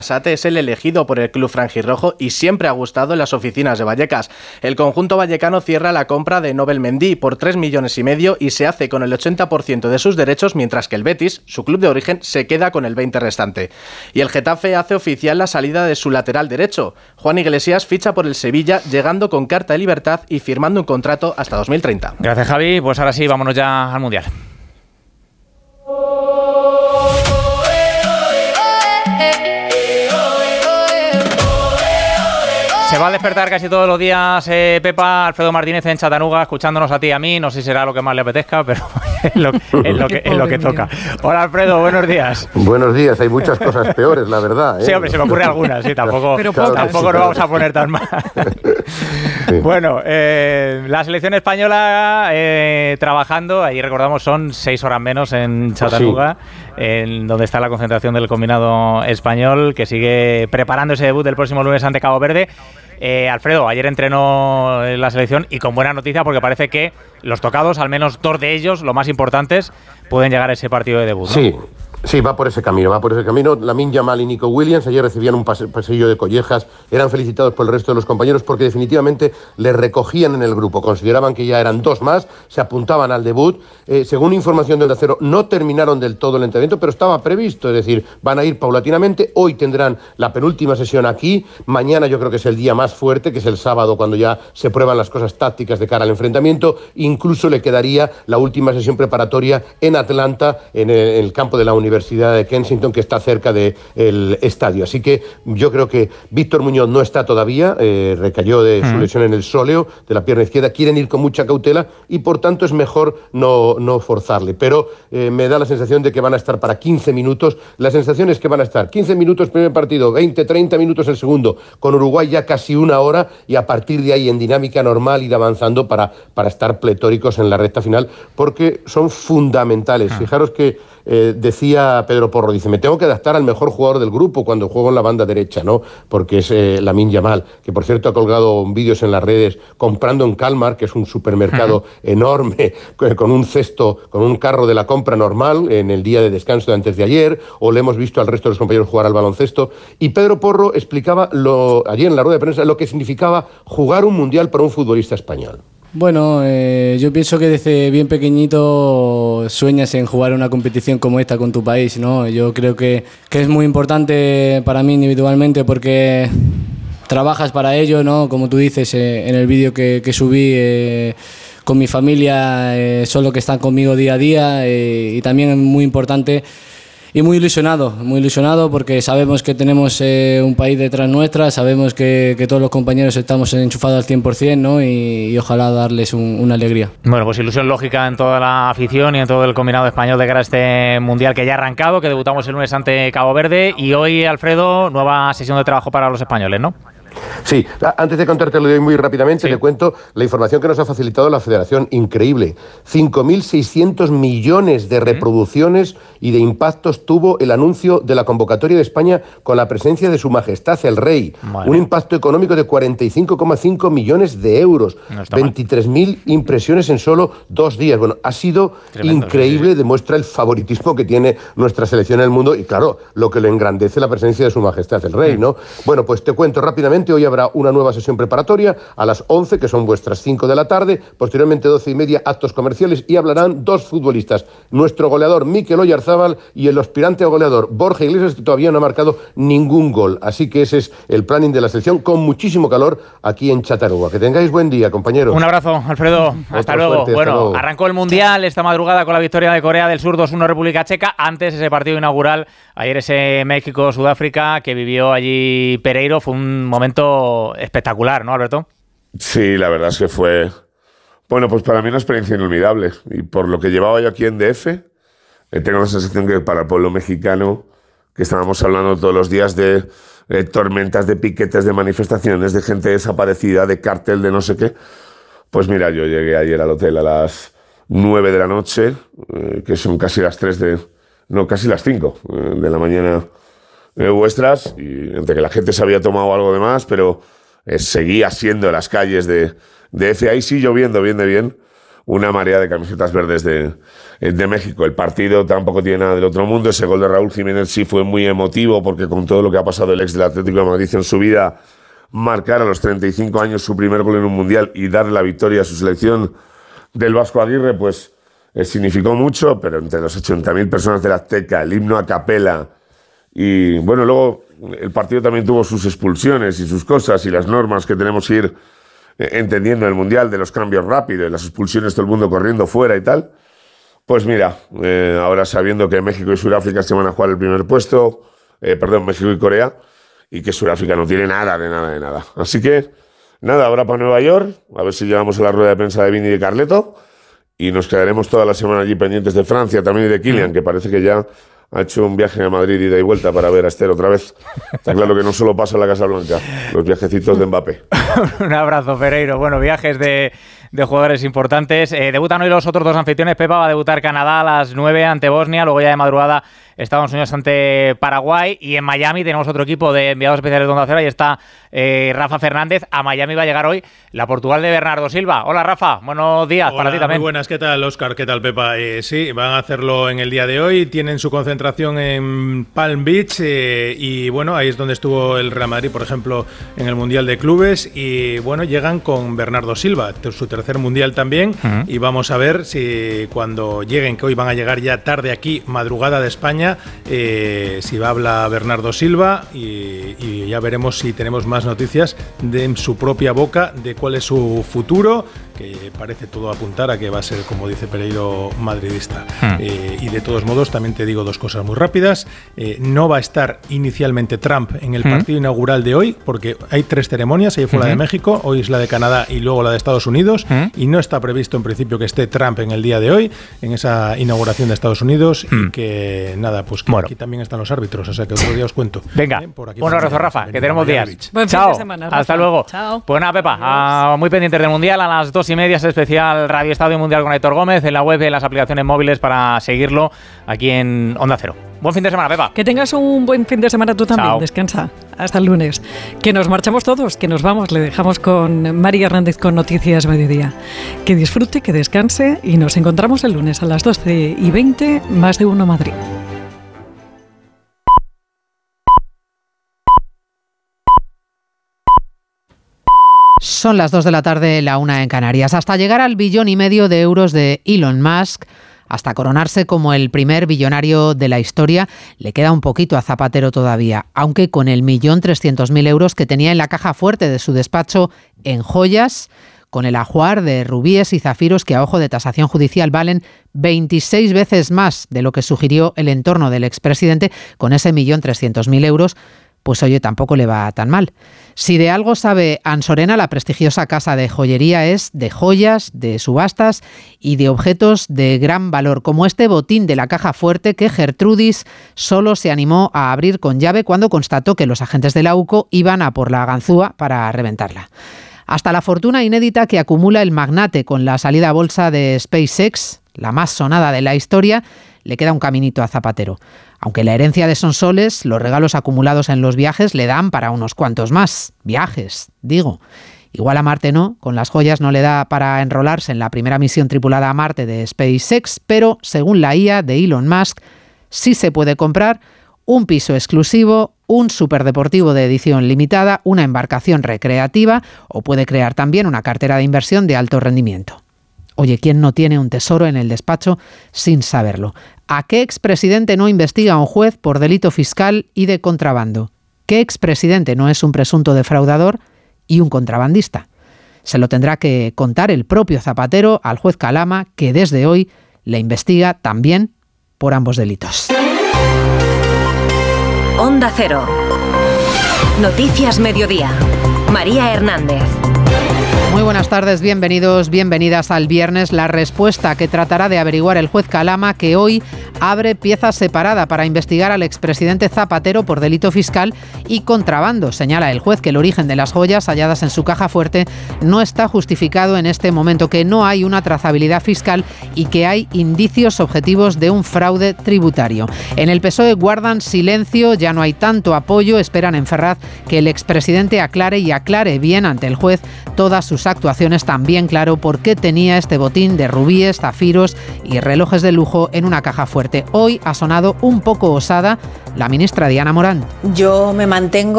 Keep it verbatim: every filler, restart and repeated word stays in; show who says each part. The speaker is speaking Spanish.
Speaker 1: Sate es el elegido por el club franjirrojo y siempre ha gustado en las oficinas de Vallecas. El conjunto vallecano cierra la compra de Nobel Mendy por tres millones y medio y se hace con el ochenta por ciento de sus derechos, mientras que el Betis, su club de origen, se queda con el veinte por ciento restante. Y el Getafe hace oficial la salida de su lateral derecho. Juan Iglesias ficha por el Sevilla, llegando con carta de libertad y firmando un contrato hasta dos mil treinta.
Speaker 2: Gracias, Javi. Pues ahora sí, vámonos ya al Mundial. Se va a despertar casi todos los días eh, Pepa, Alfredo Martínez en Chattanooga, escuchándonos a ti y a mí. No sé si será lo que más le apetezca, pero es lo, es lo, que, es lo que toca. Hola, Alfredo, buenos días.
Speaker 3: Buenos días, hay muchas cosas peores, la verdad, ¿eh?
Speaker 2: Sí, hombre, se me ocurre alguna, sí, tampoco, pero claro, tampoco sí, nos vamos a poner tan mal. Sí. Bueno, eh, la selección española eh, trabajando, ahí recordamos son seis horas menos en Chattanooga, sí. en donde está la concentración del combinado español, que sigue preparando ese debut del próximo lunes ante Cabo Verde. Eh, Alfredo, ayer entrenó la selección y con buena noticia porque parece que los tocados, al menos dos de ellos, los más importantes, pueden llegar a ese partido de debut, ¿no?
Speaker 3: Sí. Sí, va por ese camino, va por ese camino. Lamine Yamal y Nico Williams ayer recibían un pase, pasillo de collejas, eran felicitados por el resto de los compañeros porque definitivamente les recogían en el grupo, consideraban que ya eran dos más, se apuntaban al debut. Eh, según información del Acero, no terminaron del todo el entrenamiento, pero estaba previsto, es decir, van a ir paulatinamente. Hoy tendrán la penúltima sesión aquí, mañana yo creo que es el día más fuerte, que es el sábado, cuando ya se prueban las cosas tácticas de cara al enfrentamiento. Incluso le quedaría la última sesión preparatoria en Atlanta, en el, en el campo de la Universidad Universidad de Kensington, que está cerca del estadio. Así que yo creo que Víctor Muñoz no está todavía, eh, recayó de su lesión en el sóleo de la pierna izquierda, quieren ir con mucha cautela y por tanto es mejor no, no forzarle. Pero eh, me da la sensación de que van a estar para quince minutos. La sensación es que van a estar quince minutos primer partido, veinte, treinta minutos el segundo, con Uruguay ya casi una hora y a partir de ahí en dinámica normal ir avanzando para, para estar pletóricos en la recta final, porque son fundamentales. Ah. Fijaros que Eh, decía Pedro Porro, dice, me tengo que adaptar al mejor jugador del grupo cuando juego en la banda derecha, ¿no? Porque es eh, Lamine Yamal, que por cierto ha colgado vídeos en las redes comprando en Calmar, que es un supermercado uh-huh. enorme, con un cesto, con un carro de la compra normal, en el día de descanso de antes de ayer, o le hemos visto al resto de los compañeros jugar al baloncesto. Y Pedro Porro explicaba lo, ayer en la rueda de prensa lo que significaba jugar un mundial para un futbolista español.
Speaker 4: Bueno, eh, yo pienso que desde bien pequeñito sueñas en jugar una competición como esta con tu país, ¿no? Yo creo que, que es muy importante para mí individualmente porque trabajas para ello, ¿no? Como tú dices eh, en el vídeo que, que subí, eh, con mi familia eh, son los que están conmigo día a día eh, y también es muy importante. Y muy ilusionado, muy ilusionado porque sabemos que tenemos eh, un país detrás nuestra, sabemos que, que todos los compañeros estamos enchufados al cien por ciento, ¿no? y, y ojalá darles un, una alegría.
Speaker 2: Bueno, pues ilusión lógica en toda la afición y en todo el combinado español de cara a este Mundial que ya ha arrancado, que debutamos el lunes ante Cabo Verde y hoy, Alfredo, nueva sesión de trabajo para los españoles, ¿no?
Speaker 3: Sí, antes de contártelo de hoy muy rápidamente, sí. Te cuento la información que nos ha facilitado la Federación, increíble. cinco mil seiscientos millones de reproducciones y de impactos tuvo el anuncio de la convocatoria de España con la presencia de Su Majestad el Rey. Vale. Un impacto económico de cuarenta y cinco coma cinco millones de euros. No veintitrés mil impresiones en solo dos días. Bueno, ha sido tremendo, increíble, sí, sí. Demuestra el favoritismo que tiene nuestra selección en el mundo y, claro, lo que le engrandece la presencia de Su Majestad el Rey, ¿no? Bueno, pues te cuento rápidamente. Hoy habrá una nueva sesión preparatoria a las once, que son vuestras cinco de la tarde. Posteriormente, doce y media, actos comerciales y hablarán dos futbolistas. Nuestro goleador Mikel Oyarzábal y el aspirante a goleador Borja Iglesias, que todavía no ha marcado ningún gol. Así que ese es el planning de la selección con muchísimo calor aquí en Chattanooga. Que tengáis buen día, compañeros.
Speaker 2: Un abrazo, Alfredo. Hasta luego. Fuerte, bueno, hasta luego. Arrancó el Mundial esta madrugada con la victoria de Corea del Sur dos uno República Checa. Antes ese partido inaugural, ayer ese México-Sudáfrica que vivió allí Pereiro, fue un momento espectacular, ¿no, Alberto?
Speaker 5: Sí, la verdad es que fue, bueno, pues para mí una experiencia inolvidable. Y por lo que llevaba yo aquí en D F, eh, tengo la sensación que para el pueblo mexicano, que estábamos hablando todos los días de eh, tormentas, de piquetes, de manifestaciones, de gente desaparecida, de cártel, de no sé qué, pues mira, yo llegué ayer al hotel a las nueve de la noche, eh, que son casi las tres de, no, casi las cinco eh, de la mañana eh, vuestras, y entre que la gente se había tomado algo de más, pero Eh, seguía siendo las calles de, de F. Ahí sí lloviendo bien de bien, una marea de camisetas verdes de, de México. El partido tampoco tiene nada del otro mundo. Ese gol de Raúl Jiménez sí fue muy emotivo, porque con todo lo que ha pasado el ex del Atlético de Madrid en su vida, marcar a los treinta y cinco años su primer gol en un Mundial y darle la victoria a su selección del Vasco Aguirre, pues eh, significó mucho, pero entre los ochenta mil personas del Azteca, el himno a capela, y bueno, luego el partido también tuvo sus expulsiones y sus cosas y las normas que tenemos que ir eh, entendiendo en el Mundial, de los cambios rápidos, las expulsiones, todo el mundo corriendo fuera y tal. Pues mira, eh, ahora sabiendo que México y Sudáfrica se van a jugar el primer puesto, eh, perdón, México y Corea, y que Sudáfrica no tiene nada, de nada, de nada. Así que, nada, ahora para Nueva York, a ver si llegamos a la rueda de prensa de Vini y de Carleto, y nos quedaremos toda la semana allí pendientes de Francia, también y de Kylian, que parece que ya ha hecho un viaje a Madrid ida y vuelta para ver a Esther otra vez. Está claro que no solo pasa en la Casa Blanca, los viajecitos de Mbappé.
Speaker 2: Un abrazo, Pereiro. Bueno, viajes de, de jugadores importantes. Eh, debutan hoy los otros dos anfitriones. Pepa va a debutar Canadá a las nueve ante Bosnia, luego ya de madrugada Estados Unidos ante Paraguay, y en Miami tenemos otro equipo de enviados especiales de Onda Cero. Ahí está eh, Rafa Fernández. A Miami va a llegar hoy la Portugal de Bernardo Silva. Hola, Rafa, buenos días.
Speaker 6: Hola,
Speaker 2: para ti también.
Speaker 6: Muy buenas, ¿qué tal, Óscar? ¿Qué tal, Pepa? Eh, sí, van a hacerlo en el día de hoy. Tienen su concentración en Palm Beach eh, y bueno, ahí es donde estuvo el Real Madrid, por ejemplo, en el Mundial de Clubes, y bueno, llegan con Bernardo Silva, su tercer Mundial también, uh-huh. Y vamos a ver si cuando lleguen, que hoy van a llegar ya tarde aquí, madrugada de España, eh, si va a hablar Bernardo Silva, y, y ya veremos si tenemos más noticias de en su propia boca de cuál es su futuro, que parece todo apuntar a que va a ser, como dice Pereiro, madridista. Hmm. Eh, y de todos modos, también te digo dos cosas muy rápidas. Eh, no va a estar inicialmente Trump en el hmm. partido inaugural de hoy, porque hay tres ceremonias. Ayer fue hmm. la de México, hoy es la de Canadá y luego la de Estados Unidos. Hmm. Y no está previsto en principio que esté Trump en el día de hoy, en esa inauguración de Estados Unidos. Hmm. Y que nada, pues que bueno, aquí también están los árbitros, o sea que otro día os cuento.
Speaker 2: Venga,
Speaker 6: ¿Eh? Por aquí
Speaker 2: un abrazo, Rafa, que tenemos días.
Speaker 7: Buen
Speaker 2: Chao.
Speaker 7: fin de semana, Rafa.
Speaker 2: Hasta luego.
Speaker 7: Chao.
Speaker 2: Pues nada, Pepa, ah, muy pendientes del Mundial. A las dos y media es especial Radio Estadio Mundial con Aitor Gómez, en la web y en las aplicaciones móviles para seguirlo aquí en Onda Cero. Buen fin de semana, Pepa.
Speaker 7: Que tengas un buen fin de semana tú también. Chao. Descansa. Hasta el lunes. Que nos marchamos todos, que nos vamos. Le dejamos con Mari Hernández con Noticias Mediodía. Que disfrute, que descanse y nos encontramos el lunes a las doce y veinte, Más de Uno Madrid.
Speaker 8: Son las dos de la tarde, la una en Canarias. Hasta llegar al billón y medio de euros de Elon Musk, hasta coronarse como el primer billonario de la historia, le queda un poquito a Zapatero todavía, aunque con el millón trescientos mil euros que tenía en la caja fuerte de su despacho en joyas, con el ajuar de rubíes y zafiros que a ojo de tasación judicial valen veintiséis veces más de lo que sugirió el entorno del expresidente, con ese millón trescientos mil euros, pues oye, tampoco le va tan mal. Si de algo sabe Ansorena, la prestigiosa casa de joyería, es de joyas, de subastas y de objetos de gran valor, como este botín de la caja fuerte que Gertrudis solo se animó a abrir con llave cuando constató que los agentes de la U C O iban a por la ganzúa para reventarla. Hasta la fortuna inédita que acumula el magnate con la salida a bolsa de SpaceX, la más sonada de la historia, le queda un caminito a Zapatero. Aunque la herencia de Sonsoles, los regalos acumulados en los viajes le dan para unos cuantos más. Viajes, digo. Igual a Marte no, con las joyas no le da para enrolarse en la primera misión tripulada a Marte de SpaceX, pero según la I A de Elon Musk, sí se puede comprar un piso exclusivo, un superdeportivo de edición limitada, una embarcación recreativa o puede crear también una cartera de inversión de alto rendimiento. Oye, ¿quién no tiene un tesoro en el despacho sin saberlo? ¿A qué expresidente no investiga un juez por delito fiscal y de contrabando? ¿Qué expresidente no es un presunto defraudador y un contrabandista? Se lo tendrá que contar el propio Zapatero al juez Calama, que desde hoy le investiga también por ambos delitos.
Speaker 9: Onda Cero. Noticias Mediodía. María Hernández.
Speaker 8: Muy buenas tardes, bienvenidos, bienvenidas al viernes. La respuesta que tratará de averiguar el juez Calama, que hoy abre pieza separada para investigar al expresidente Zapatero por delito fiscal y contrabando. Señala el juez que el origen de las joyas halladas en su caja fuerte no está justificado en este momento, que no hay una trazabilidad fiscal y que hay indicios objetivos de un fraude tributario. En el P S O E guardan silencio, ya no hay tanto apoyo, esperan en Ferraz que el expresidente aclare y aclare bien ante el juez todas sus actuaciones, también claro por qué tenía este botín de rubíes, zafiros y relojes de lujo en una caja fuerte. Hoy ha sonado un poco osada la ministra Diana Morant.
Speaker 10: Yo me mantengo